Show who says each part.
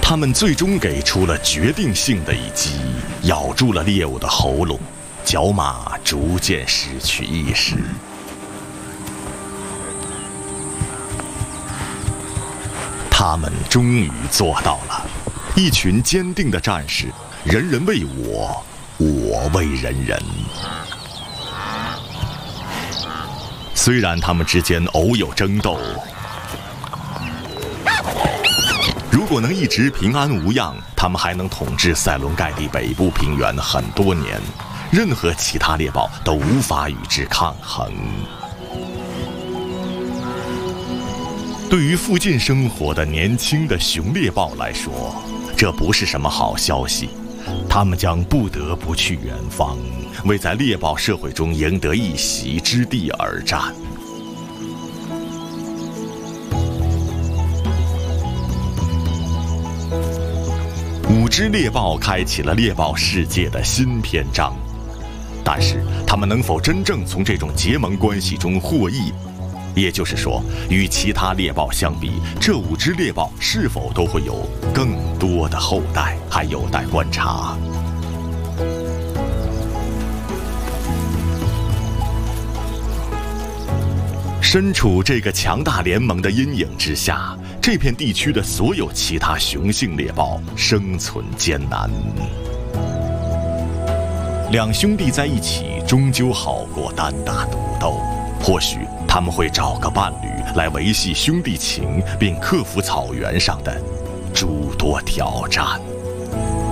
Speaker 1: 他们最终给出了决定性的一击，咬住了猎物的喉咙，角马逐渐失去意识。他们终于做到了，一群坚定的战士，人人为我，我为人人。虽然他们之间偶有争斗，如果能一直平安无恙，他们还能统治塞伦盖蒂北部平原很多年，任何其他猎豹都无法与之抗衡。对于附近生活的年轻的雄猎豹来说，这不是什么好消息，他们将不得不去远方，为在猎豹社会中赢得一席之地而战。5只猎豹开启了猎豹世界的新篇章，但是他们能否真正从这种结盟关系中获益？也就是说，与其他猎豹相比，这5只猎豹是否都会有更多的后代，还有待观察。身处这个强大联盟的阴影之下，这片地区的所有其他雄性猎豹生存艰难。两兄弟在一起，终究好过单打独斗。或许他们会找个伴侣来维系兄弟情，并克服草原上的诸多挑战。